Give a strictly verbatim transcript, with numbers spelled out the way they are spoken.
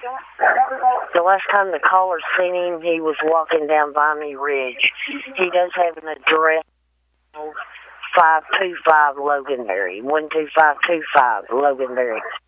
The last time the caller seen him, he was walking down Viney Ridge. He does have an address, five two five Loganberry, one two five two five Loganberry.